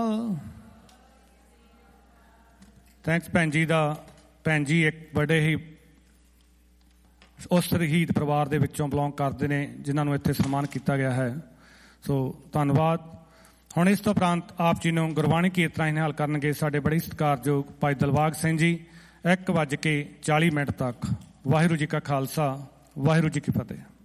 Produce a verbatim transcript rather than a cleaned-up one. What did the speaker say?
Thanks ਭੈਣ ਜੀ ਦਾ। ਭੈਣ ਜੀ ਇੱਕ ਬੜੇ ਹੀ ਉਸ ਸ਼ਹੀਦ ਪਰਿਵਾਰ ਦੇ ਵਿੱਚੋਂ ਬਿਲੋਂਗ ਕਰਦੇ ਨੇ ਜਿਨ੍ਹਾਂ ਨੂੰ ਇੱਥੇ ਸਨਮਾਨ ਕੀਤਾ ਗਿਆ ਹੈ। ਸੋ ਧੰਨਵਾਦ। ਹੁਣ ਇਸ ਤੋਂ ਉਪਰੰਤ ਆਪ ਜੀ ਨੂੰ ਗੁਰਬਾਣੀ ਕੀਰਤਨਾਂ ਹੀ ਨਿਹਾਲ ਕਰਨਗੇ ਸਾਡੇ ਬੜੇ ਸਤਿਕਾਰਯੋਗ ਭਾਈ ਦਿਲਬਾਗ ਸਿੰਘ ਜੀ। ਇੱਕ ਵੱਜ ਕੇ ਚਾਲੀ ਮਿੰਟ ਤੱਕ। ਵਾਹਿਗੁਰੂ ਜੀ ਕਾ ਖਾਲਸਾ, ਵਾਹਿਗੁਰੂ ਜੀ ਕੀ ਫਤਿਹ।